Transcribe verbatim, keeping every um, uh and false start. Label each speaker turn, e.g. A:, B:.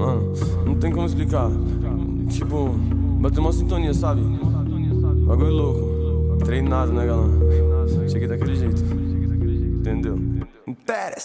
A: Mano, não tem como explicar. Tipo, bateu uma sintonia, sabe? Bagulho louco. Treinado, né, galera? Cheguei daquele jeito. Entendeu? Interessa.